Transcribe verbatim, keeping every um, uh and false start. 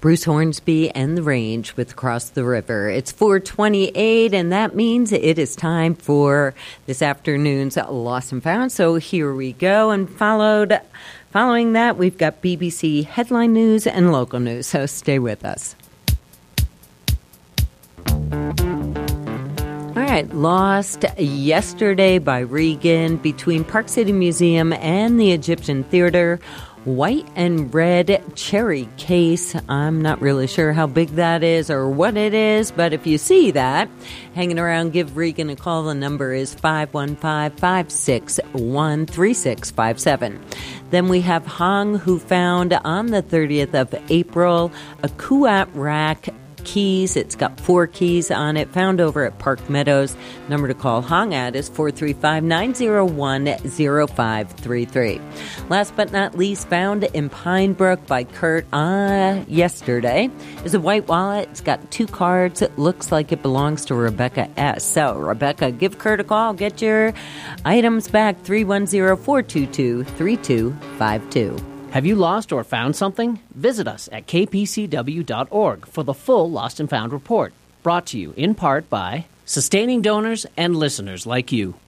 Bruce Hornsby and the Range with Across the River. It's four twenty-eight, and that means it is time for this afternoon's Lost and Found. So here we go. And followed, following that, we've got B B C headline news and local news. So stay with us. All right, lost yesterday by Regan between Park City Museum and the Egyptian Theater. White and red cherry case. I'm not really sure how big that is or what it is, but if you see that hanging around, give Regan a call. The number is five one five, five six one, three six five seven. Then we have Hong, who found on the thirtieth of April a Kuat rack keys. It's got four keys on it, found over at Park Meadows. Number to call Hong at is four three five, nine zero one, zero five three three. Last but not least, found in Pine Brook by Kurt uh, yesterday is a white wallet. It's got two cards. It looks like it belongs to Rebecca S. So, Rebecca, give Kurt a call. Get your items back. three one zero, four two two, three two five two. Have you lost or found something? Visit us at k p c w dot org for the full Lost and Found report. Brought to you in part by sustaining donors and listeners like you.